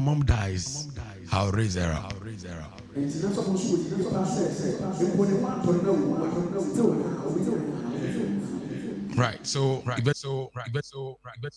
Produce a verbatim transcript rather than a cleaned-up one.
mom dies, I'll raise her up. Right. So, right. So, right. So, right.